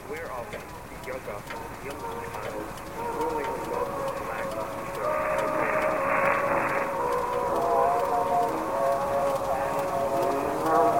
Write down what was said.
aware of the yoga, young growing love of black